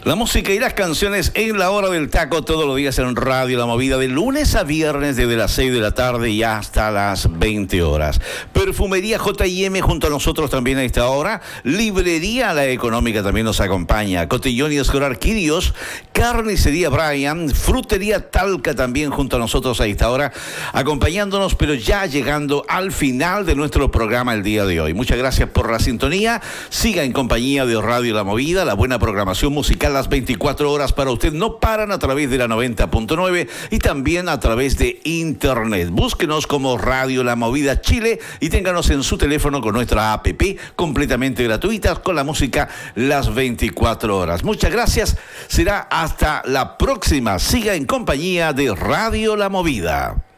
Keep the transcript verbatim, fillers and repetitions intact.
La música y las canciones en la hora del taco todos los días en Radio La Movida, de lunes a viernes desde las seis de la tarde y hasta las veinte horas. Perfumería J y M junto a nosotros también a esta hora. Librería La Económica también nos acompaña. Cotillón y Escolar Quirios. Carnicería Brian. Frutería Talca también junto a nosotros a esta hora, acompañándonos, pero ya llegando al final de nuestro programa el día de hoy. Muchas gracias por la sintonía. Siga en compañía de Radio La Movida, la buena programación musical las veinticuatro horas para usted. No paran a través de la noventa punto nueve y también a través de internet. Búsquenos como Radio La Movida Chile y ténganos en su teléfono con nuestra app completamente gratuita con la música las veinticuatro horas. Muchas gracias. Será hasta la próxima. Siga en compañía de Radio La Movida.